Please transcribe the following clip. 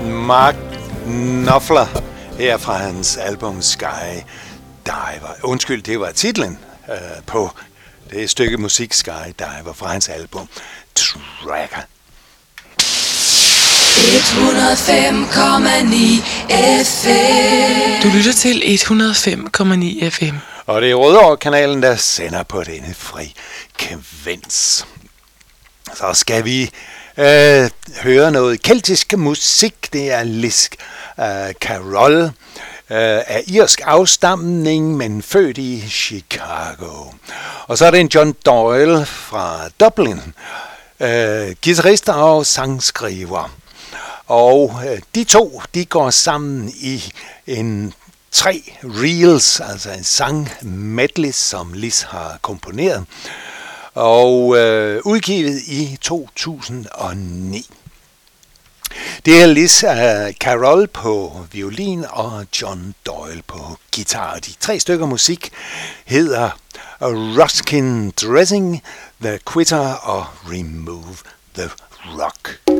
Mark Knopfler her fra hans album Sky Diver. Undskyld, det var titlen på det stykke musik Sky Diver fra hans album Tracker. 105,9 FM. Du lytter til 105,9 FM. Og det er Rødovre-kanalen, der sender på denne frekvens. Så skal vi høre noget keltisk musik. Det er Liz Carroll af irsk afstamning, men født i Chicago. Og så er det en John Doyle fra Dublin, guitarist og sangskriver. Og de to, de går sammen i en 3 reels, altså en sang medley, som Liz har komponeret og udgivet i 2009. Det er Liz Carroll på violin og John Doyle på guitar. De 3 stykker musik hedder Ruskin Dressing, The Quitter og Remove the Rock.